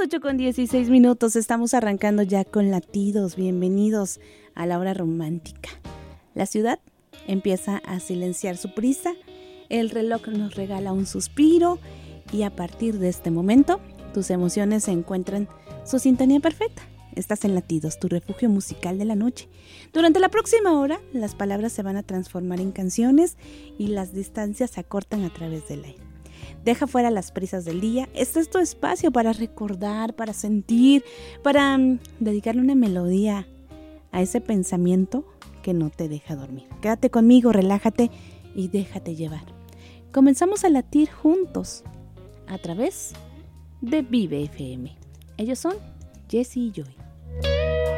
8:16. Estamos arrancando ya con latidos. Bienvenidos a la hora romántica. La ciudad empieza a silenciar su prisa, el reloj nos regala un suspiro y a partir de este momento tus emociones se encuentran su sintonía perfecta. Estás en Latidos, tu refugio musical de la noche. Durante la próxima hora, las palabras se van a transformar en canciones y las distancias se acortan a través del aire. Deja fuera las prisas del día. Este es tu espacio para recordar, para sentir, para dedicarle una melodía a ese pensamiento que no te deja dormir. Quédate conmigo, relájate y déjate llevar. Comenzamos a latir juntos a través de Vive FM. Ellos son Jesse y Joy.